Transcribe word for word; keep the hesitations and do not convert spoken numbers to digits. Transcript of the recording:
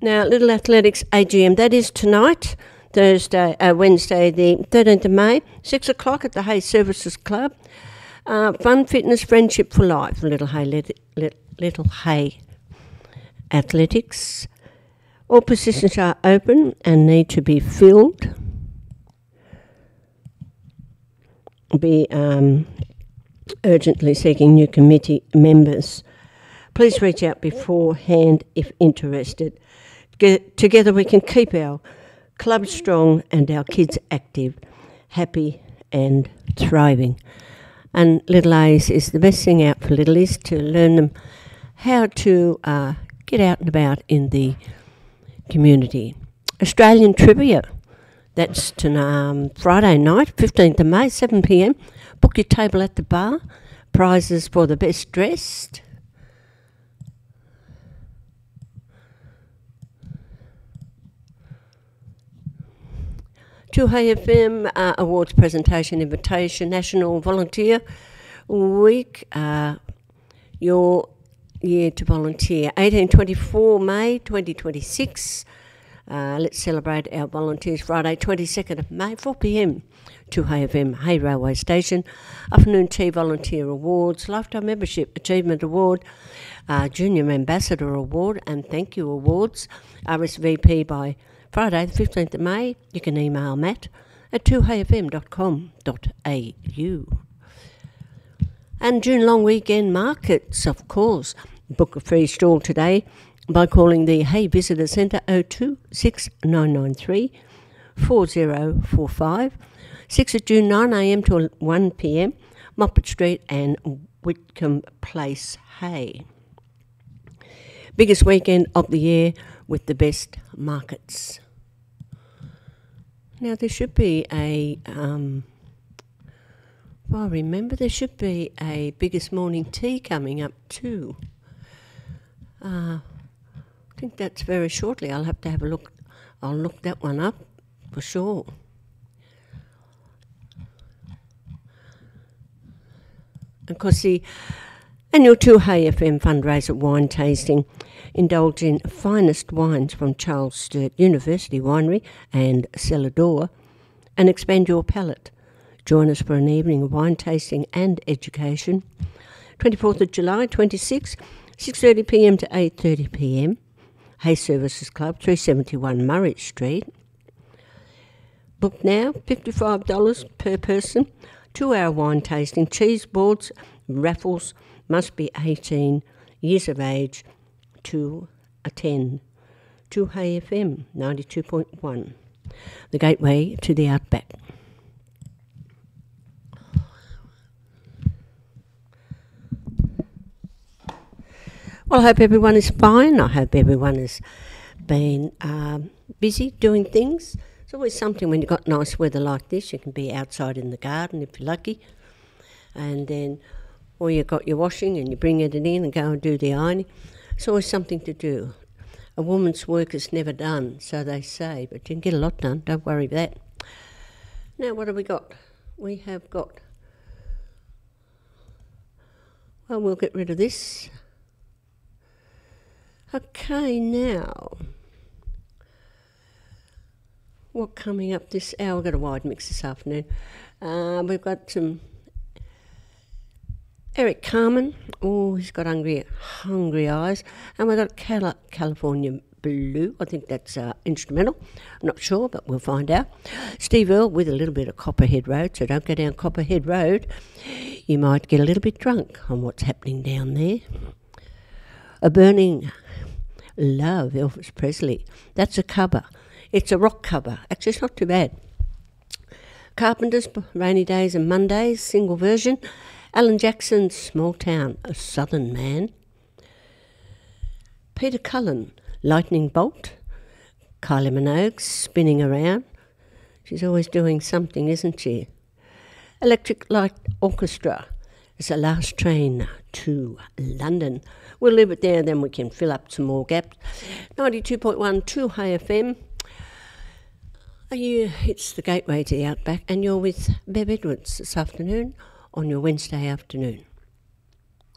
Now, Little Athletics A G M, that is tonight, Thursday, uh, Wednesday, the thirteenth of May, six o'clock at the Hay Services Club. Uh, fun, fitness, friendship for life, Little Hay, Lit- Lit- Little Hay Athletics. All positions are open and need to be filled. Be um, urgently seeking new committee members. Please reach out beforehand if interested. Get, together we can keep our club strong and our kids active, happy and thriving. And Little A's is the best thing out for Littlies, to learn them how to uh, get out and about in the community. Australian Trivia, that's to, um, Friday night, fifteenth of May, seven p m. Book your table at the bar. Prizes for the best dressed. two Hay F M uh, Awards Presentation Invitation, National Volunteer Week, uh, your year to volunteer, eighteen twenty-four May twenty twenty-six. Uh, let's celebrate our volunteers. Friday, twenty-second of May, four p m, two Hay F M, Hay Railway Station. Afternoon Tea Volunteer Awards, Lifetime Membership Achievement Award, uh, Junior Ambassador Award and Thank You Awards, R S V P by Friday, the fifteenth of May. You can email Matt at two hay f m dot com dot a u. And June long weekend markets, of course. Book a free stall today by calling the Hay Visitor Centre oh two six nine nine three four oh four five. sixth of June, nine a m to one p m, Moppet Street and Whitcomb Place, Hay. Biggest weekend of the year with the best markets. Now, there should be a, um, well, remember, there should be a biggest morning tea coming up too. Uh, I think that's very shortly. I'll have to have a look. I'll look that one up for sure. Of course, the annual two Hay F M fundraiser wine tasting, indulge in finest wines from Charles Sturt University Winery and Cellador, and expand your palate. Join us for an evening of wine tasting and education. twenty-fourth of July, twenty-six, six thirty p m to eight thirty p m. Hay Services Club, three seventy-one Murray Street. Book now, fifty-five dollars per person. Two-hour wine tasting, cheese boards, raffles, must be eighteen years of age to attend. two Hay F M, ninety-two point one, the gateway to the outback. Well, I hope everyone is fine. I hope everyone has been um, busy doing things. It's always something when you've got nice weather like this. You can be outside in the garden if you're lucky. And then, or you've got your washing and you bring it in and go and do the ironing. It's always something to do. A woman's work is never done, so they say, but you can get a lot done. Don't worry about that. Now, what have we got? We have got... Well, we'll get rid of this. Okay, now, what coming up this hour? We've got a wide mix this afternoon. Uh, we've got some Eric Carmen. Oh, he's got hungry, hungry eyes. And we've got Cali- California Blue. I think that's uh, instrumental. I'm not sure, but we'll find out. Steve Earle with a little bit of Copperhead Road, so don't go down Copperhead Road. You might get a little bit drunk on what's happening down there. A Burning Love, Elvis Presley. That's a cover. It's a rock cover. Actually, it's not too bad. Carpenters, Rainy Days and Mondays, single version. Alan Jackson's Small Town, A Southern Man. Peter Cullen, Lightning Bolt. Kylie Minogue, Spinning Around. She's always doing something, isn't she? Electric Light Orchestra. It's a last train to London. We'll leave it there, then we can fill up some more gaps. ninety-two point one, two Hay F M. Are you, it's the gateway to the outback, and you're with Bev Edwards this afternoon on your Wednesday afternoon.